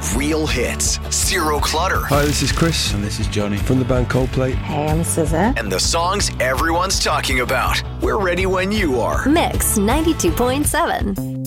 Real hits, zero clutter, Hi, this is Chris And this is Johnny. from the band Coldplay. Hey, I'm SZA. and the songs everyone's talking about. We're ready when you are. Mix 92.7.